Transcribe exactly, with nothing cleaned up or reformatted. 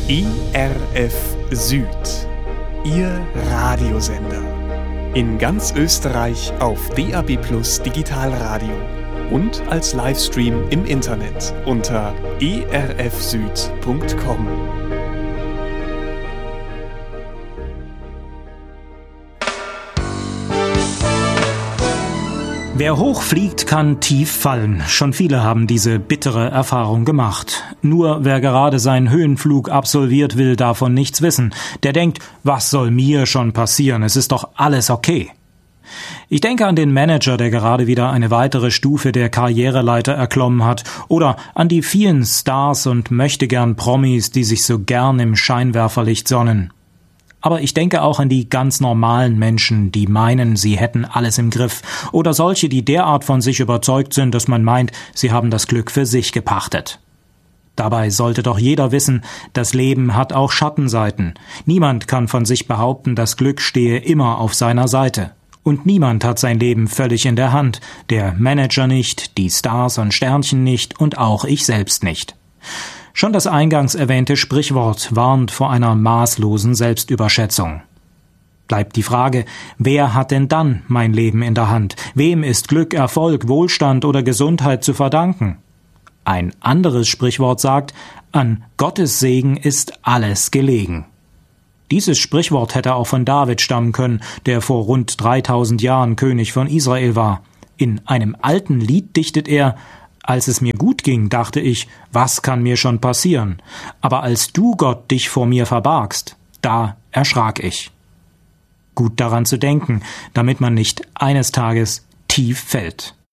E R F Süd, Ihr Radiosender. In ganz Österreich auf D A B Plus Digitalradio und als Livestream im Internet unter e r f süd punkt com. Wer hoch fliegt, kann tief fallen. Schon viele haben diese bittere Erfahrung gemacht. Nur wer gerade seinen Höhenflug absolviert, will davon nichts wissen. Der denkt, was soll mir schon passieren? Es ist doch alles okay. Ich denke an den Manager, der gerade wieder eine weitere Stufe der Karriereleiter erklommen hat, oder an die vielen Stars und möchtegern Promis, die sich so gern im Scheinwerferlicht sonnen. Aber ich denke auch an die ganz normalen Menschen, die meinen, sie hätten alles im Griff, oder solche, die derart von sich überzeugt sind, dass man meint, sie haben das Glück für sich gepachtet. Dabei sollte doch jeder wissen, das Leben hat auch Schattenseiten. Niemand kann von sich behaupten, das Glück stehe immer auf seiner Seite. Und niemand hat sein Leben völlig in der Hand, der Manager nicht, die Stars und Sternchen nicht und auch ich selbst nicht. Schon das eingangs erwähnte Sprichwort warnt vor einer maßlosen Selbstüberschätzung. Bleibt die Frage, wer hat denn dann mein Leben in der Hand? Wem ist Glück, Erfolg, Wohlstand oder Gesundheit zu verdanken? Ein anderes Sprichwort sagt, an Gottes Segen ist alles gelegen. Dieses Sprichwort hätte auch von David stammen können, der vor rund dreitausend Jahren König von Israel war. In einem alten Lied dichtet er: Als es mir gut ging, dachte ich, was kann mir schon passieren? Aber als du, Gott, dich vor mir verbargst, da erschrak ich. Gut daran zu denken, damit man nicht eines Tages tief fällt.